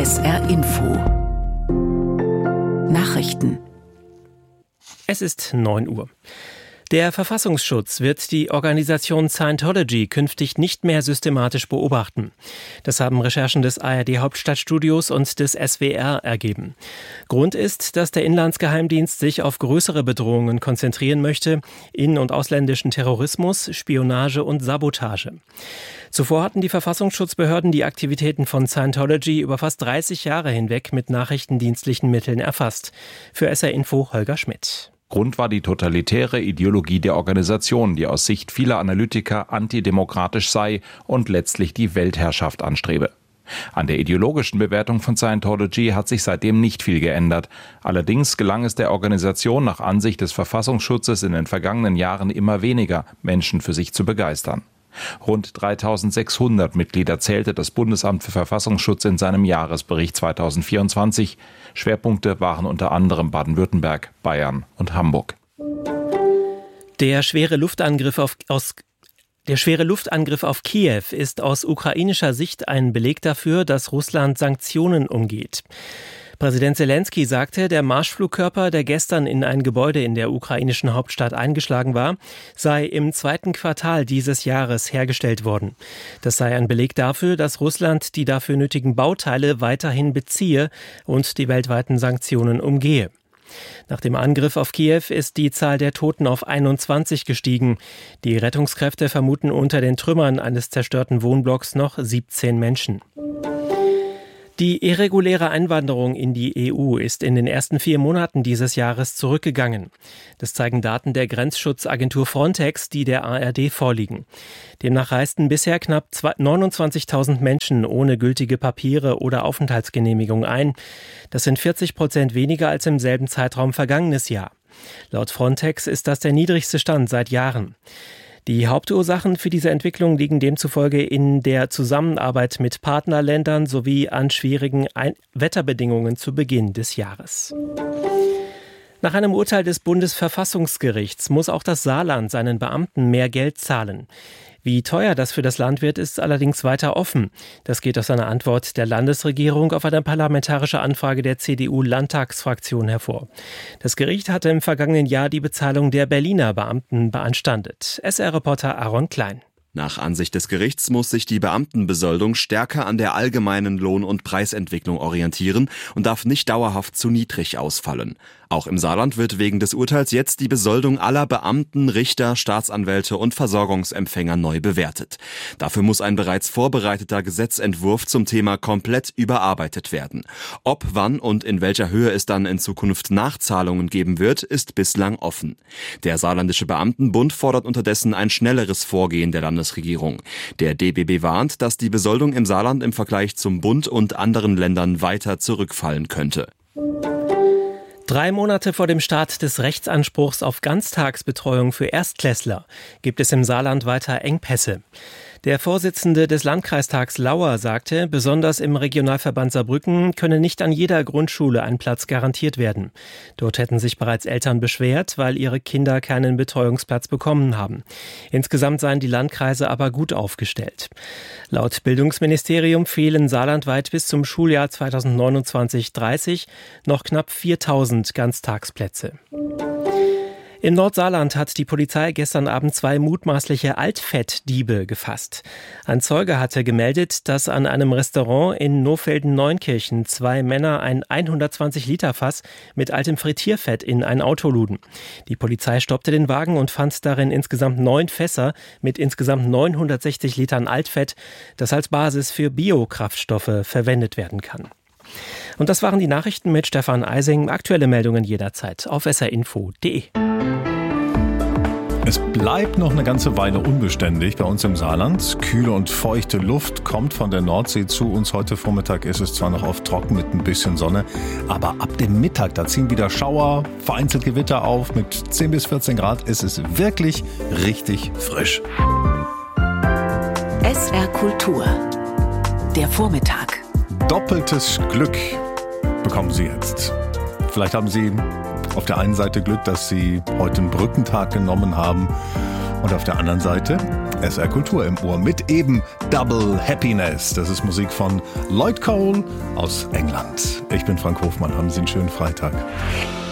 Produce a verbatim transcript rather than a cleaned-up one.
S R Info Nachrichten. Es ist neun Uhr. Der Verfassungsschutz wird die Organisation Scientology künftig nicht mehr systematisch beobachten. Das haben Recherchen des A R D-Hauptstadtstudios und des S W R ergeben. Grund ist, dass der Inlandsgeheimdienst sich auf größere Bedrohungen konzentrieren möchte, in- und ausländischen Terrorismus, Spionage und Sabotage. Zuvor hatten die Verfassungsschutzbehörden die Aktivitäten von Scientology über fast dreißig Jahre hinweg mit nachrichtendienstlichen Mitteln erfasst. Für S R Info Holger Schmidt. Grund war die totalitäre Ideologie der Organisation, die aus Sicht vieler Analytiker antidemokratisch sei und letztlich die Weltherrschaft anstrebe. An der ideologischen Bewertung von Scientology hat sich seitdem nicht viel geändert. Allerdings gelang es der Organisation nach Ansicht des Verfassungsschutzes in den vergangenen Jahren immer weniger, Menschen für sich zu begeistern. Rund dreitausendsechshundert Mitglieder zählte das Bundesamt für Verfassungsschutz in seinem Jahresbericht zweitausendvierundzwanzig. Schwerpunkte waren unter anderem Baden-Württemberg, Bayern und Hamburg. Der schwere Luftangriff auf, aus, der schwere Luftangriff auf Kiew ist aus ukrainischer Sicht ein Beleg dafür, dass Russland Sanktionen umgeht. Präsident Zelensky sagte, der Marschflugkörper, der gestern in ein Gebäude in der ukrainischen Hauptstadt eingeschlagen war, sei im zweiten Quartal dieses Jahres hergestellt worden. Das sei ein Beleg dafür, dass Russland die dafür nötigen Bauteile weiterhin beziehe und die weltweiten Sanktionen umgehe. Nach dem Angriff auf Kiew ist die Zahl der Toten auf einundzwanzig gestiegen. Die Rettungskräfte vermuten unter den Trümmern eines zerstörten Wohnblocks noch siebzehn Menschen. Die irreguläre Einwanderung in die E U ist in den ersten vier Monaten dieses Jahres zurückgegangen. Das zeigen Daten der Grenzschutzagentur Frontex, die der A R D vorliegen. Demnach reisten bisher knapp neunundzwanzigtausend Menschen ohne gültige Papiere oder Aufenthaltsgenehmigung ein. Das sind vierzig Prozent weniger als im selben Zeitraum vergangenes Jahr. Laut Frontex ist das der niedrigste Stand seit Jahren. Die Hauptursachen für diese Entwicklung liegen demzufolge in der Zusammenarbeit mit Partnerländern sowie an schwierigen Ein- Wetterbedingungen zu Beginn des Jahres. Nach einem Urteil des Bundesverfassungsgerichts muss auch das Saarland seinen Beamten mehr Geld zahlen. Wie teuer das für das Land wird, ist allerdings weiter offen. Das geht aus einer Antwort der Landesregierung auf eine parlamentarische Anfrage der C D U-Landtagsfraktion hervor. Das Gericht hatte im vergangenen Jahr die Bezahlung der Berliner Beamten beanstandet. S R-Reporter Aaron Klein. Nach Ansicht des Gerichts muss sich die Beamtenbesoldung stärker an der allgemeinen Lohn- und Preisentwicklung orientieren und darf nicht dauerhaft zu niedrig ausfallen. Auch im Saarland wird wegen des Urteils jetzt die Besoldung aller Beamten, Richter, Staatsanwälte und Versorgungsempfänger neu bewertet. Dafür muss ein bereits vorbereiteter Gesetzentwurf zum Thema komplett überarbeitet werden. Ob, wann und in welcher Höhe es dann in Zukunft Nachzahlungen geben wird, ist bislang offen. Der Saarländische Beamtenbund fordert unterdessen ein schnelleres Vorgehen der Landesregierung. Der D B B warnt, dass die Besoldung im Saarland im Vergleich zum Bund und anderen Ländern weiter zurückfallen könnte. Drei Monate vor dem Start des Rechtsanspruchs auf Ganztagsbetreuung für Erstklässler gibt es im Saarland weiter Engpässe. Der Vorsitzende des Landkreistags Lauer sagte, besonders im Regionalverband Saarbrücken könne nicht an jeder Grundschule ein Platz garantiert werden. Dort hätten sich bereits Eltern beschwert, weil ihre Kinder keinen Betreuungsplatz bekommen haben. Insgesamt seien die Landkreise aber gut aufgestellt. Laut Bildungsministerium fehlen saarlandweit bis zum Schuljahr zweitausendneunundzwanzig dreißig noch knapp viertausend Ganztagsplätze. Im Nordsaarland hat die Polizei gestern Abend zwei mutmaßliche Altfettdiebe gefasst. Ein Zeuge hatte gemeldet, dass an einem Restaurant in Nohfelden-Neunkirchen zwei Männer ein hundertzwanzig Liter Fass mit altem Frittierfett in ein Auto luden. Die Polizei stoppte den Wagen und fand darin insgesamt neun Fässer mit insgesamt neunhundertsechzig Litern Altfett, das als Basis für Biokraftstoffe verwendet werden kann. Und das waren die Nachrichten mit Stefan Eising. Aktuelle Meldungen jederzeit auf s r info punkt d e. Es bleibt noch eine ganze Weile unbeständig bei uns im Saarland. Kühle und feuchte Luft kommt von der Nordsee zu uns. Heute Vormittag ist es zwar noch oft trocken mit ein bisschen Sonne, aber ab dem Mittag, da ziehen wieder Schauer, vereinzelt Gewitter auf. Mit zehn bis vierzehn Grad ist es wirklich richtig frisch. S R Kultur. Der Vormittag. Doppeltes Glück bekommen Sie jetzt. Vielleicht haben Sie auf der einen Seite Glück, dass Sie heute einen Brückentag genommen haben Und auf der anderen Seite S R Kultur im Ohr mit eben Double Happiness. Das ist Musik von Lloyd Cole aus England. Ich bin Frank Hofmann. Haben Sie einen schönen Freitag.